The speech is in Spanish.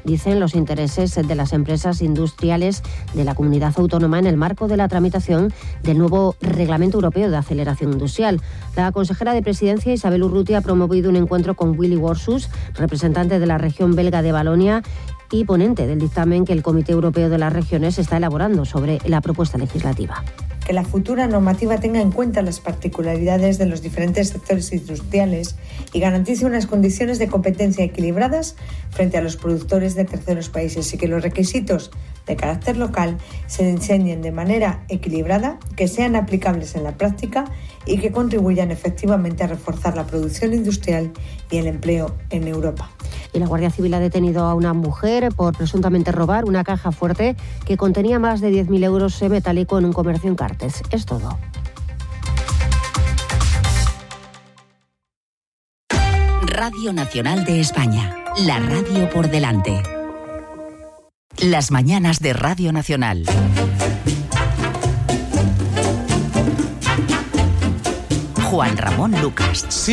dicen, los intereses de las empresas industriales de la comunidad autónoma en el marco de la tramitación del nuevo Reglamento Europeo de Aceleración Industrial. La consejera de Presidencia, Isabel Urrutia, ha promovido un encuentro con Willy Worsus, representante de la región belga de Valonia y ponente del dictamen que el Comité Europeo de las Regiones está elaborando sobre la propuesta legislativa. Que la futura normativa tenga en cuenta las particularidades de los diferentes sectores industriales y garantice unas condiciones de competencia equilibradas frente a los productores de terceros países y que los requisitos de carácter local se diseñen de manera equilibrada, que sean aplicables en la práctica y que contribuyan efectivamente a reforzar la producción industrial y el empleo en Europa. Y la Guardia Civil ha detenido a una mujer por presuntamente robar una caja fuerte que contenía más de 10.000 euros en metálico en un comercio en Cartes. Es todo. Radio Nacional de España. La radio por delante. Las mañanas de Radio Nacional. Juan Ramón Lucas.